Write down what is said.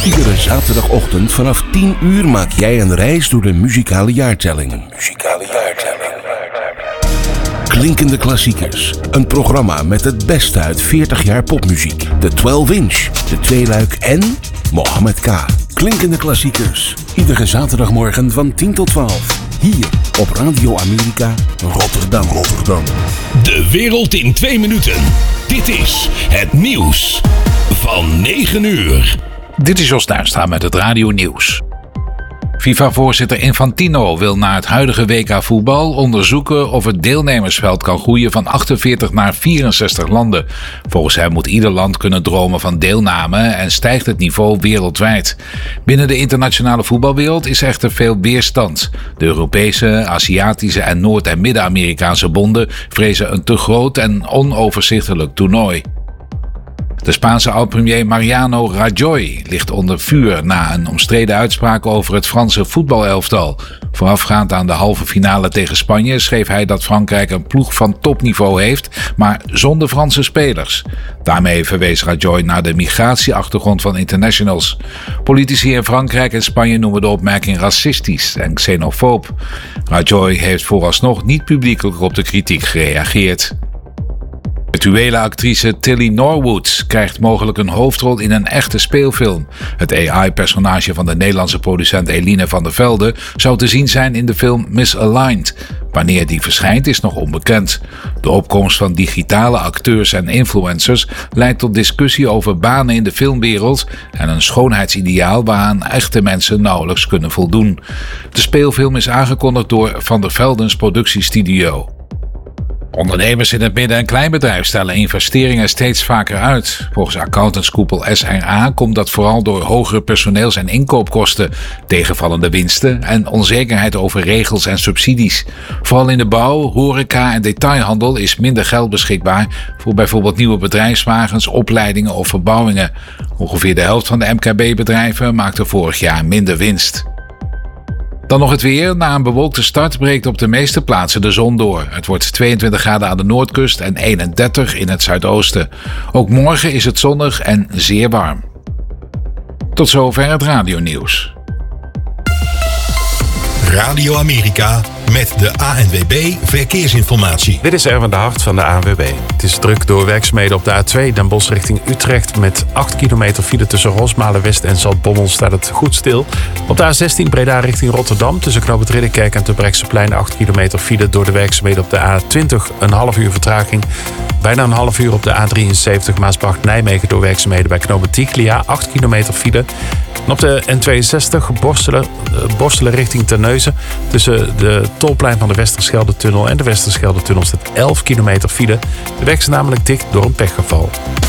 Iedere zaterdagochtend vanaf 10 uur maak jij een reis door de muzikale jaartelling. Klinkende klassiekers. Een programma met het beste uit 40 jaar popmuziek. De 12-inch, de tweeluik en Mohammed K. Klinkende klassiekers. Iedere zaterdagmorgen van 10 tot 12. Hier op Radio Amerika, Rotterdam. De wereld in 2 minuten. Dit is het nieuws van 9 uur. Dit is Jos Duinstra met het Radio Nieuws. FIFA-voorzitter Infantino wil na het huidige WK voetbal onderzoeken of het deelnemersveld kan groeien van 48 naar 64 landen. Volgens hem moet ieder land kunnen dromen van deelname en stijgt het niveau wereldwijd. Binnen de internationale voetbalwereld is echter veel weerstand. De Europese, Aziatische en Noord- en Midden-Amerikaanse bonden vrezen een te groot en onoverzichtelijk toernooi. De Spaanse oud-premier Mariano Rajoy ligt onder vuur na een omstreden uitspraak over het Franse voetbalelftal. Voorafgaand aan de halve finale tegen Spanje schreef hij dat Frankrijk een ploeg van topniveau heeft, maar zonder Franse spelers. Daarmee verwees Rajoy naar de migratieachtergrond van internationals. Politici in Frankrijk en Spanje noemen de opmerking racistisch en xenofoob. Rajoy heeft vooralsnog niet publiekelijk op de kritiek gereageerd. Virtuele actrice Tilly Norwood krijgt mogelijk een hoofdrol in een echte speelfilm. Het AI-personage van de Nederlandse producent Eline van der Velde zou te zien zijn in de film Misaligned. Wanneer die verschijnt is nog onbekend. De opkomst van digitale acteurs en influencers leidt tot discussie over banen in de filmwereld en een schoonheidsideaal waaraan echte mensen nauwelijks kunnen voldoen. De speelfilm is aangekondigd door Van der Veldens productiestudio. Ondernemers in het midden- en kleinbedrijf stellen investeringen steeds vaker uit. Volgens accountantskoepel SRA komt dat vooral door hogere personeels- en inkoopkosten, tegenvallende winsten en onzekerheid over regels en subsidies. Vooral in de bouw, horeca en detailhandel is minder geld beschikbaar voor bijvoorbeeld nieuwe bedrijfswagens, opleidingen of verbouwingen. Ongeveer de helft van de MKB-bedrijven maakte vorig jaar minder winst. Dan nog het weer. Na een bewolkte start breekt op de meeste plaatsen de zon door. Het wordt 22 graden aan de noordkust en 31 in het zuidoosten. Ook morgen is het zonnig en zeer warm. Tot zover het radionieuws. Radio Amerika met de ANWB Verkeersinformatie. Dit is Erwin de Hart van de ANWB. Het is druk door werkzaamheden op de A2 Den Bosch richting Utrecht. Met 8 kilometer file tussen Rosmalen West en Zaltbommel staat het goed stil. Op de A16 Breda richting Rotterdam tussen Knoop het Ridderkerk en Terbrechtseplein 8 kilometer file door de werkzaamheden op de A20. Een half uur vertraging. Bijna een half uur op de A73 Maasbracht-Nijmegen door werkzaamheden bij Knoop het Tiglia. 8 kilometer file. En op de N62 Borstelen richting Terneuzen tussen de tolplein van de Westerschelde-tunnel en de Westerschelde-tunnel staat 11 kilometer file. De weg is namelijk dicht door een pechgeval.